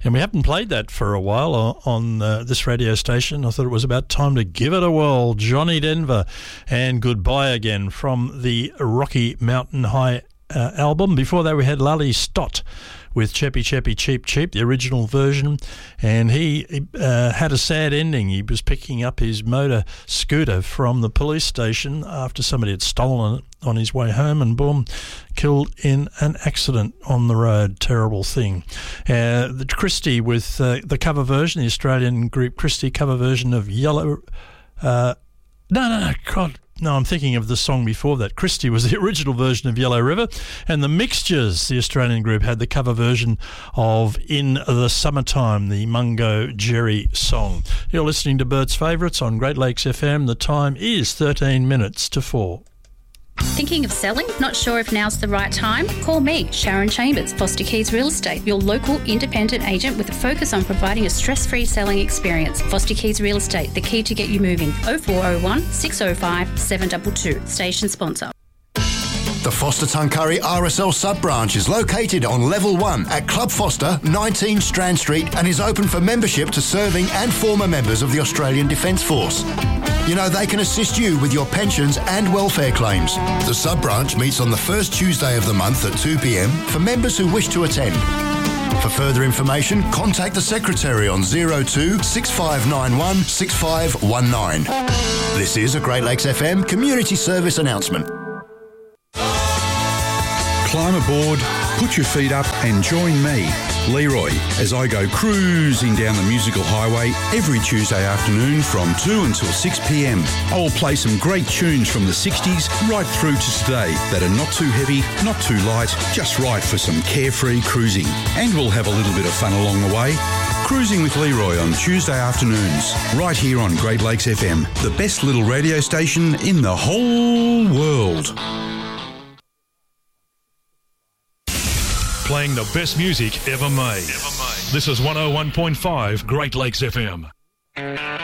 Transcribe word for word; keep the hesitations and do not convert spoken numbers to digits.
And we haven't played that for a while on uh, this radio station. I thought it was about time to give it a whirl. Johnny Denver and Goodbye Again from the Rocky Mountain High uh, album. Before that we had Lally Stott with Cheppy Cheppy Cheep Cheep, the original version, and he uh, had a sad ending. He was picking up his motor scooter from the police station after somebody had stolen it on his way home, and boom, killed in an accident on the road. Terrible thing. Uh, the Christie with uh, the cover version, the Australian group Christie cover version of Yellow... Uh, no, no, no, God... No, I'm thinking of the song before that. Christie was the original version of Yellow River, and the Mixtures, the Australian group, had the cover version of In the Summertime, the Mungo Jerry song. You're listening to Bert's Favourites on Great Lakes F M. The time is thirteen minutes to four. Thinking of selling? Not sure if now's the right time? Call me, Sharon Chambers, Foster Keys Real Estate, your local independent agent with a focus on providing a stress-free selling experience. Foster Keys Real Estate, the key to get you moving. oh four oh one, six oh five, seven two two. Station sponsor. The Foster Tuncurry R S L sub-branch is located on Level one at Club Foster, nineteen Strand Street, and is open for membership to serving and former members of the Australian Defence Force. You know, they can assist you with your pensions and welfare claims. The sub-branch meets on the first Tuesday of the month at two p m for members who wish to attend. For further information, contact the Secretary on zero two six five nine one six five one nine. This is a Great Lakes F M community service announcement. Climb aboard, put your feet up and join me, Leroy, as I go cruising down the musical highway every Tuesday afternoon from two until six p m. I will play some great tunes from the sixties right through to today that are not too heavy, not too light, just right for some carefree cruising. And we'll have a little bit of fun along the way. Cruising with Leroy on Tuesday afternoons, right here on Great Lakes F M, the best little radio station in the whole world. Playing the best music ever made. Ever made. This is one oh one point five Great Lakes F M.